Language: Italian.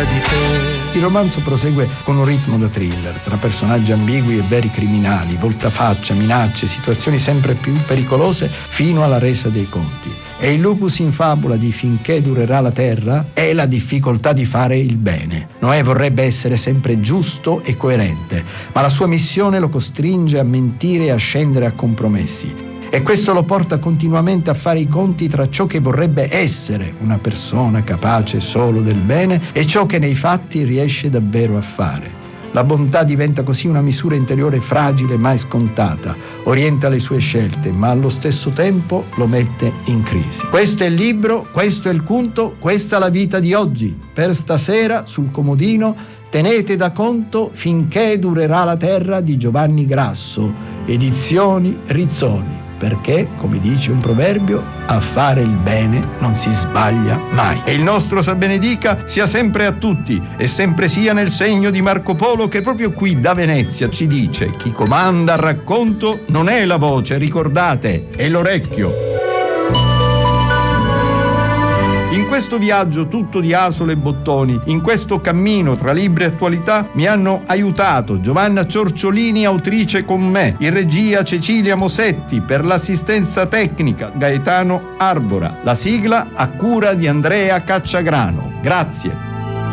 di te. Il romanzo prosegue con un ritmo da thriller, tra personaggi ambigui e veri criminali, voltafaccia, minacce, situazioni sempre più pericolose, fino alla resa dei conti. E il lupus in fabula di Finché durerà la terra è la difficoltà di fare il bene. Noè vorrebbe essere sempre giusto e coerente, ma la sua missione lo costringe a mentire e a scendere a compromessi. E questo lo porta continuamente a fare i conti tra ciò che vorrebbe essere una persona capace solo del bene e ciò che nei fatti riesce davvero a fare. La bontà diventa così una misura interiore fragile mai scontata, orienta le sue scelte, ma allo stesso tempo lo mette in crisi. Questo è il libro, questo è il conto, questa è la vita di oggi. Per stasera sul comodino tenete da conto Finché durerà la terra di Giovanni Grasso, edizioni Rizzoli. Perché, come dice un proverbio, a fare il bene non si sbaglia mai. E il nostro Sa benedica sia sempre a tutti e sempre sia nel segno di Marco Polo, che proprio qui da Venezia ci dice: chi comanda al racconto non è la voce, ricordate, è l'orecchio. In questo viaggio tutto di asole e bottoni, in questo cammino tra libri e attualità, mi hanno aiutato Giovanna Ciorciolini, autrice con me, in regia Cecilia Mosetti, per l'assistenza tecnica Gaetano Arbora, la sigla a cura di Andrea Cacciagrano. Grazie.